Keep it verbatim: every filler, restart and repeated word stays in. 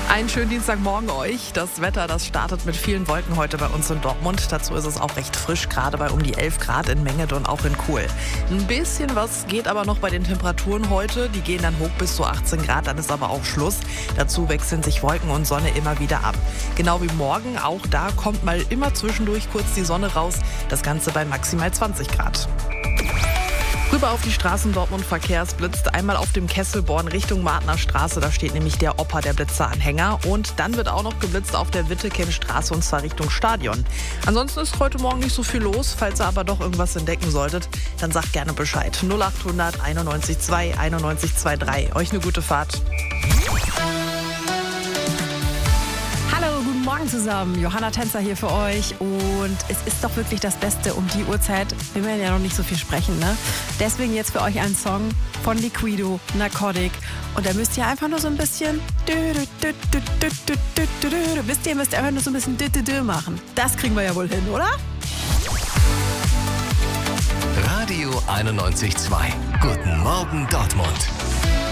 Einen schönen Dienstagmorgen euch. Das Wetter, das startet mit vielen Wolken heute bei uns in Dortmund. Dazu ist es auch recht frisch, gerade bei um die elf Grad in Mengede und auch in Kuhl. Ein bisschen was geht aber noch bei den Temperaturen heute. Die gehen dann hoch bis zu achtzehn Grad, dann ist aber auch Schluss. Dazu wechseln sich Wolken und Sonne immer wieder ab. Genau wie morgen, auch da kommt mal immer zwischendurch kurz die Sonne raus. Das Ganze bei maximal zwanzig Grad. Rüber auf die Straßen Dortmund Verkehrs blitzt einmal auf dem Kesselborn Richtung Martner Straße. Da steht nämlich der Opa, der Blitzeranhänger. Und dann wird auch noch geblitzt auf der Wittekind-Straße und zwar Richtung Stadion. Ansonsten ist heute Morgen nicht so viel los. Falls ihr aber doch irgendwas entdecken solltet, dann sagt gerne Bescheid. null acht hundert einundneunzig zwei einundneunzig drei. Euch eine gute Fahrt. Hallo, guten Morgen zusammen. Johanna Tänzer hier für euch. Und es ist doch wirklich das Beste um die Uhrzeit. Wir werden ja noch nicht so viel sprechen, ne? Deswegen jetzt für euch ein Song von Liquido, Narcotic. Und da müsst ihr einfach nur so ein bisschen... Wisst ihr, müsst ihr einfach nur so ein bisschen machen. Das kriegen wir ja wohl hin, oder? Radio einundneunzig Komma zwei. Guten Morgen Dortmund.